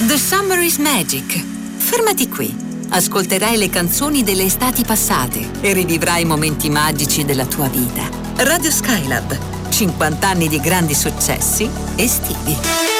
The Summer is Magic. Fermati qui. Ascolterai le canzoni delle estati passate e rivivrai momenti magici della tua vita. Radio Skylab. 50 anni di grandi successi estivi.